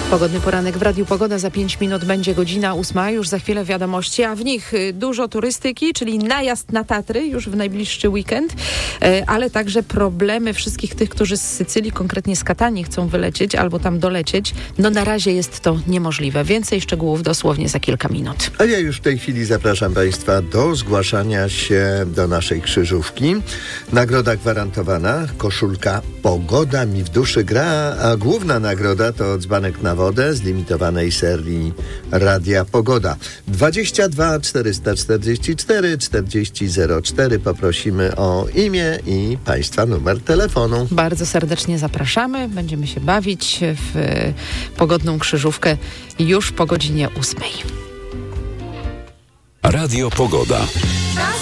Pogodny poranek w Radiu Pogoda. Za 5 minut będzie godzina 8. Już za chwilę wiadomości, a w nich dużo turystyki, czyli najazd na Tatry już w najbliższy weekend, ale także problemy wszystkich tych, którzy z Sycylii, konkretnie z Katanii, chcą wylecieć albo tam dolecieć. No na razie jest to niemożliwe. Więcej szczegółów dosłownie za kilka minut. A ja już w tej chwili zapraszam Państwa do zgłaszania się do naszej krzyżówki. Nagroda gwarantowana, koszulka Pogoda mi w duszy gra, a główna nagroda to dzbanek na wodę z limitowanej serii Radia Pogoda. 22 444 4004. Poprosimy o imię i Państwa numer telefonu. Bardzo serdecznie zapraszamy. Będziemy się bawić w pogodną krzyżówkę już po godzinie 8. Radio Pogoda.